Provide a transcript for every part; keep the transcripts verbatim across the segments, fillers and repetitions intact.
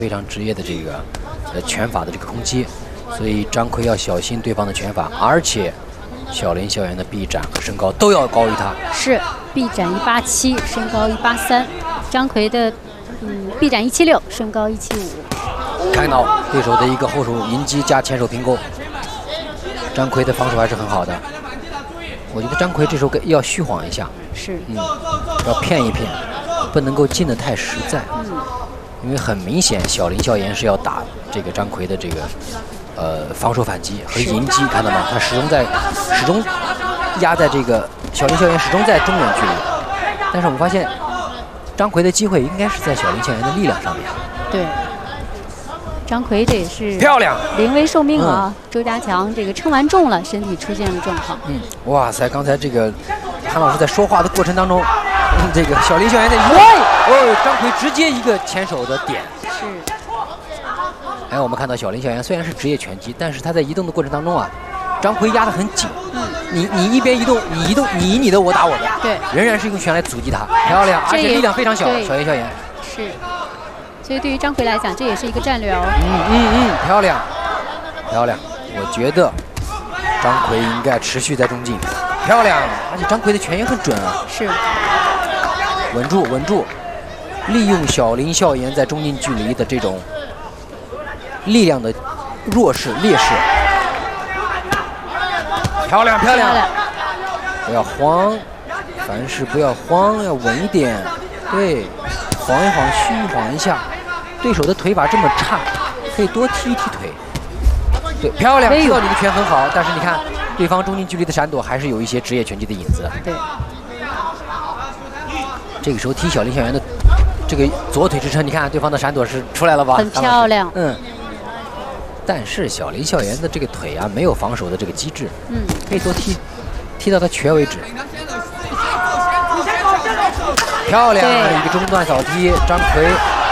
非常职业的这个呃拳法的这个攻击，所以张奎要小心对方的拳法，而且小林孝言的臂展和身高都要高于他。 是臂展一八七，身高一八三，张奎的嗯臂展一七六，身高一七五。 看到对手的一个后手迎击加前手平勾，张奎的防守还是很好的。我觉得张奎这时候要虚晃一下， 是， 嗯，要骗一骗，不能够进得太实在。嗯。因为很明显，小林孝言是要打这个张奎的这个呃防守反击和迎击，看到吗？他始终在始终压在这个小林孝言始终在中远距离，但是我们发现张奎的机会应该是在小林孝言的力量上面。 对，张奎这也是漂亮， 临危受命啊！嗯、周家强这个称完重了，身体出现了状况。 嗯，哇塞！刚才这个潘老师在说话的过程当中。这个小林孝言的一哦，张奎直接一个前手的点。 是。 哎，我们看到小林孝言虽然是职业拳击，但是他在移动的过程当中啊，张奎压得很紧。嗯。你你一边移动，你移动你你的我打我的。 对。 仍然是用拳来阻击他，漂亮，而且力量非常小。小林孝言。 是。所以对于张奎来讲，这也是一个战略哦。 嗯嗯嗯，漂亮，漂亮。我觉得张奎应该持续在中进。漂亮，而且张奎的拳也很准啊。 是。 稳住，稳住，利用小林孝言在中近距离的这种力量的弱势劣势。漂亮，漂亮！不要慌，凡事不要慌，要稳一点。对，晃一晃，虚晃一下。对手的腿法这么差，可以多踢一踢腿。对，漂亮！知道你的拳很好，但是你看对方中近距离的闪躲还是有一些职业拳击的影子。 对。 这个时候踢小林孝言的这个左腿支撑，你看对方的闪躲是出来了吧？ 很漂亮。 嗯。但是小林孝言的这个腿啊，没有防守的这个机制。嗯。可以多踢，踢到他瘸为止。漂亮，一个中段扫踢，张奎。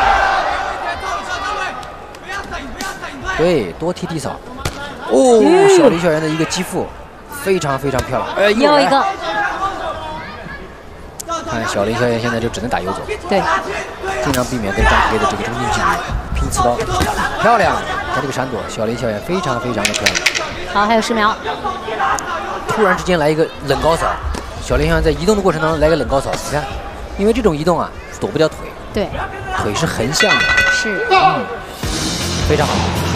对，多踢踢扫。哦，嗯、小林孝言的一个击腹，非常非常漂亮。 呃，又一个。 看小林孝言现在就只能打游走， 对， 尽量避免跟张奎的这个中近距离拼刺刀。漂亮，看这个闪躲，小林孝言非常非常的漂亮。 好，还有十秒。 突然之间来一个冷高扫，小林孝言在移动的过程当中来个冷高扫，你看，因为这种移动啊躲不掉腿， 对， 腿是横向的， 是， 嗯，非常好。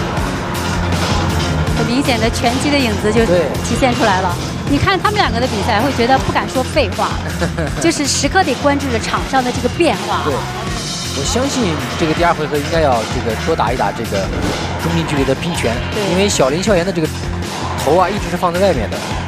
很明显的拳击的影子就体现出来了。你看他们两个的比赛，会觉得不敢说废话，就是时刻得关注着场上的这个变化。 对，我相信这个第二回合应该要这个多打一打这个中近距离的拼拳，因为小林孝言的这个头啊一直是放在外面的。